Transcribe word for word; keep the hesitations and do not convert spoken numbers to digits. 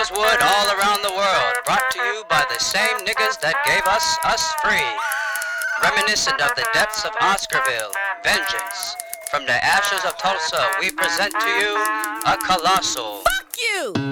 Niggas would all around the world, brought to you by the same niggas that gave us us free. Reminiscent of the depths of Oscarville, vengeance. From the ashes of Tulsa, we present to you a colossal. Fuck you!